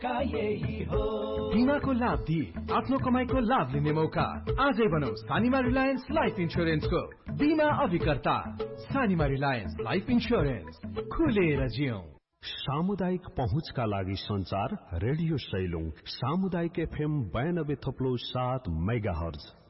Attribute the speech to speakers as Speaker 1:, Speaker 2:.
Speaker 1: का यही हो।
Speaker 2: बीमाको लाभ दिए आफ्नो कमाईको लाभ लिने मौका। आजै बनाऊ सानिमा रिलायन्स लाइफ इन्स्योरेन्सको बीमा अभिकर्ता। सानिमा रिलायन्स लाइफ इन्स्योरेन्स, खुलेर जियौं।
Speaker 3: सामुदायिक पहुँचका लागि संचार रेडियो सैलुङ सामुदायिक FM 92.7 मेगाहर्ज।